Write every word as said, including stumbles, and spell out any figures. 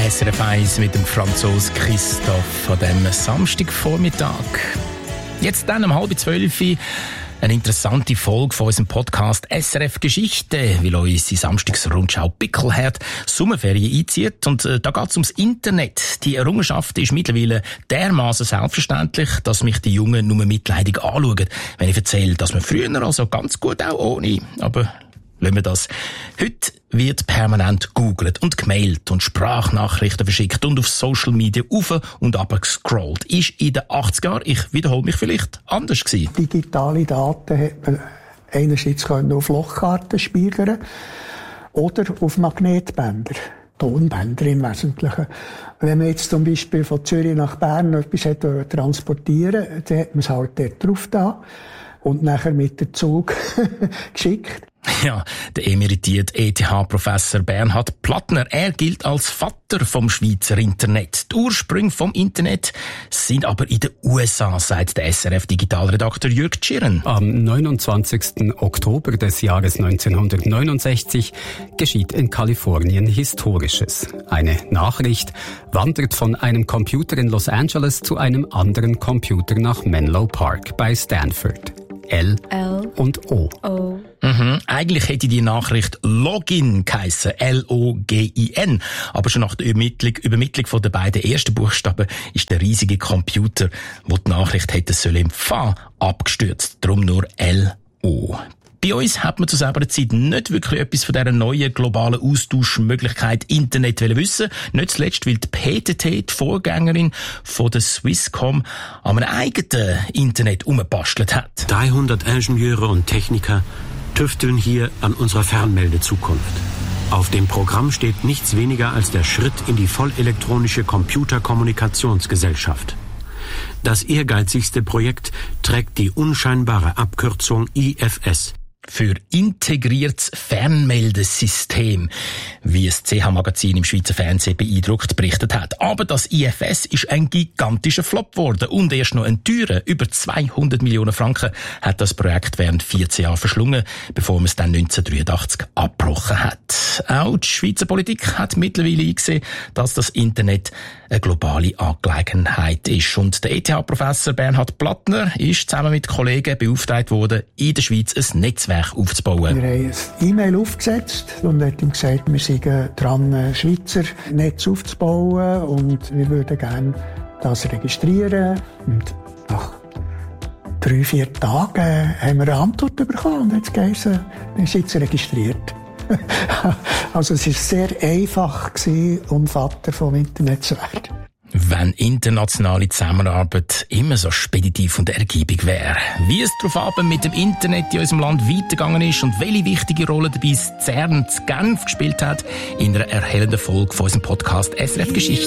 S R F eins mit dem Franzos Christoph an diesem Samstagvormittag. Jetzt dann um halb zwölf eine interessante Folge von unserem Podcast S R F Geschichte, weil unsere Samstagsrundschau Bickelherd Sommerferien einzieht. Und äh, da geht es ums Internet. Die Errungenschaft ist mittlerweile dermaßen selbstverständlich, dass mich die Jungen nur mitleidig anschauen, wenn ich erzähle, dass man früher also ganz gut auch ohne, aber lassen wir das. Heute wird permanent gegoogelt und gemailt und Sprachnachrichten verschickt und auf Social Media auf und ab gescrollt. Ist in den achtziger Jahren, ich wiederhole mich vielleicht, anders gewesen. Digitale Daten hat man einerseits auf Lochkarten speichern oder auf Magnetbänder. Tonbänder im Wesentlichen. Wenn man jetzt zum Beispiel von Zürich nach Bern etwas hätte transportieren wollte, dann hat man es halt dort drauf da und nachher mit dem Zug geschickt. Ja, der emeritierte E T H-Professor Bernhard Plattner, er gilt als Vater vom Schweizer Internet. Die Ursprünge vom Internet sind aber in den U S A, sagt der S R F-Digitalredakteur Jürg Tschirren. Am neunundzwanzigsten Oktober des Jahres neunzehnhundertneunundsechzig geschieht in Kalifornien Historisches. Eine Nachricht wandert von einem Computer in Los Angeles zu einem anderen Computer nach Menlo Park bei Stanford. L, L und O. O. Mhm. Eigentlich hätte die Nachricht Login geheissen, L O G I N. Aber schon nach der Übermittlung, Übermittlung von den beiden ersten Buchstaben ist der riesige Computer, wo die Nachricht hätte sollen empfangen, abgestürzt. Darum nur L O. Bei uns hat man zu selber Zeit nicht wirklich etwas von dieser neuen globalen Austauschmöglichkeit Internet wissen. Nicht zuletzt, weil die P T T, die Vorgängerin von der Swisscom, an einem eigenen Internet umgebastelt hat. dreihundert Ingenieure und Techniker tüfteln hier an unserer Fernmeldezukunft. Auf dem Programm steht nichts weniger als der Schritt in die vollelektronische Computerkommunikationsgesellschaft. Das ehrgeizigste Projekt trägt die unscheinbare Abkürzung I F S. Für integriertes Fernmeldesystem, wie das C H-Magazin im Schweizer Fernsehen beeindruckt berichtet hat. Aber das I F S ist ein gigantischer Flop geworden und erst noch ein teurer, über zweihundert Millionen Franken, hat das Projekt während vierzehn Jahren verschlungen, bevor man es dann neunzehnhundertdreiundachtzig abgebrochen hat. Auch die Schweizer Politik hat mittlerweile eingesehen, dass das Internet eine globale Angelegenheit ist. Und der E T H-Professor Bernhard Plattner ist zusammen mit Kollegen beauftragt worden, in der Schweiz ein Netzwerk aufzubauen. Wir haben ein E-Mail aufgesetzt und hat ihm gesagt, wir sind dran, ein Schweizer Netz aufzubauen und wir würden gerne das registrieren. Und nach drei, vier Tagen haben wir eine Antwort bekommen und jetzt geheißen, wir sind jetzt registriert. Also es war sehr einfach, um Vater vom Internet zu werden. Wenn internationale Zusammenarbeit immer so speditiv und ergiebig wäre. Wie es darauf mit dem Internet in unserem Land weitergegangen ist und welche wichtige Rolle dabei das CERN zu Genf gespielt hat, in einer erhellenden Folge von unserem Podcast S R F Geschichte.